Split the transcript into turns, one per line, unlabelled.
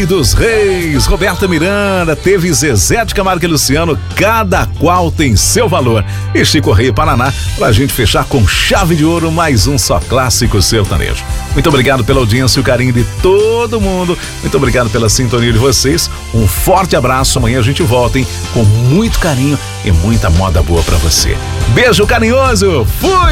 Rei dos Reis, Roberta Miranda, teve Zezé de Camargo e Luciano, cada qual tem seu valor. E Chico Rei Paraná, pra gente fechar com chave de ouro, mais um só clássico sertanejo. Muito obrigado pela audiência e o carinho de todo mundo. Muito obrigado pela sintonia de vocês. Um forte abraço. Amanhã a gente volta, hein? Com muito carinho e muita moda boa pra você. Beijo carinhoso. Fui!